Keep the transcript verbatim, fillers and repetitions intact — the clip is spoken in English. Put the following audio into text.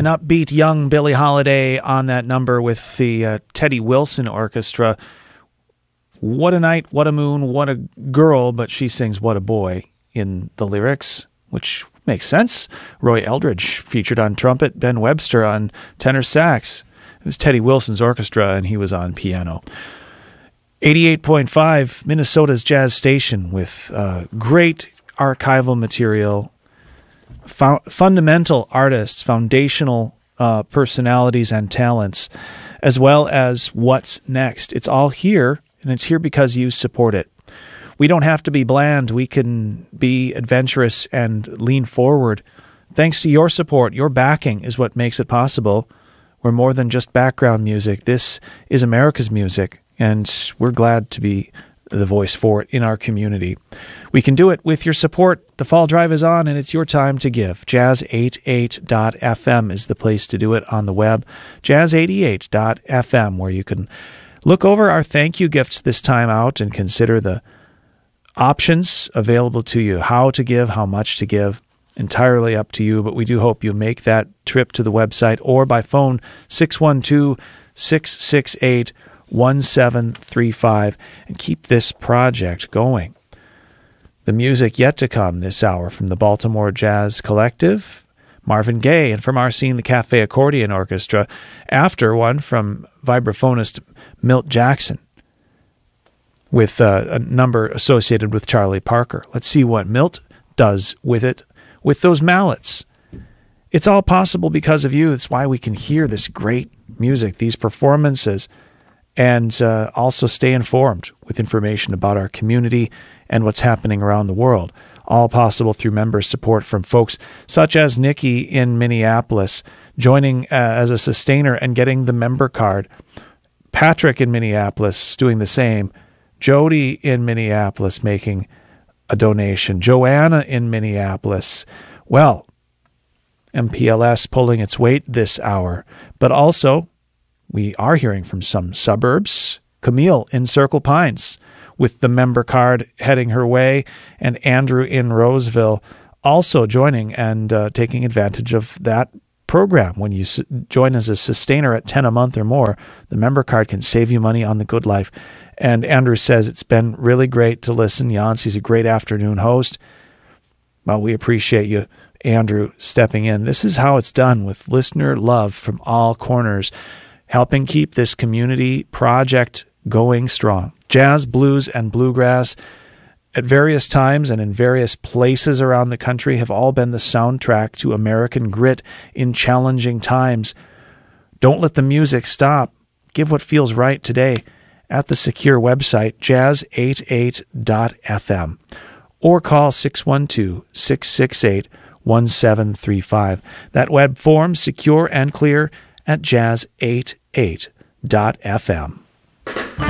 an upbeat young Billie Holiday on that number with the uh, Teddy Wilson Orchestra. What a night, what a moon, what a girl, but she sings what a boy in the lyrics, which makes sense. Roy Eldridge featured on trumpet, Ben Webster on tenor sax. It was Teddy Wilson's orchestra, and he was on piano. eighty-eight point five, Minnesota's jazz station, with uh, great archival material, fo- fundamental artists, foundational uh, personalities and talents, as well as what's next. It's all here, and it's here because you support it. We don't have to be bland. We can be adventurous and lean forward. Thanks to your support, your backing is what makes it possible. We're more than just background music. This is America's music, and we're glad to be the voice for it in our community. We can do it with your support. The fall drive is on, and it's your time to give. jazz eighty-eight dot f m is the place to do it on the web. jazz eighty-eight dot f m, where you can look over our thank you gifts this time out and consider the options available to you, how to give, how much to give. Entirely up to you, but we do hope you make that trip to the website or by phone, six one two, six six eight, one seven three five, and keep this project going. The music yet to come this hour from the Baltimore Jazz Collective, Marvin Gaye, and from our scene, the Cafe Accordion Orchestra, after one from vibraphonist Milt Jackson, with uh, a number associated with Charlie Parker. Let's see what Milt does with it, with those mallets. It's all possible because of you. It's why we can hear this great music, these performances, and uh, also stay informed with information about our community and what's happening around the world. All possible through member support from folks such as Nikki in Minneapolis, joining uh, as a sustainer and getting the member card. Patrick in Minneapolis doing the same. Jody in Minneapolis making a donation. Joanna in Minneapolis. Well, M P L S pulling its weight this hour. But also, we are hearing from some suburbs. Camille in Circle Pines with the member card heading her way. And Andrew in Roseville also joining and uh, taking advantage of that program. When you su- join as a sustainer at ten a month or more, the member card can save you money on the Good Life. And Andrew says it's been really great to listen. Yancey's a great afternoon host. Well, we appreciate you, Andrew, stepping in. This is how it's done, with listener love from all corners, helping keep this community project going strong. Jazz, blues, and bluegrass at various times and in various places around the country have all been the soundtrack to American grit in challenging times. Don't let the music stop. Give what feels right today at the secure website, jazz eighty-eight dot f m, or call six one two, six six eight, one seven three five. That web form, secure and clear, at jazz eighty-eight dot f m.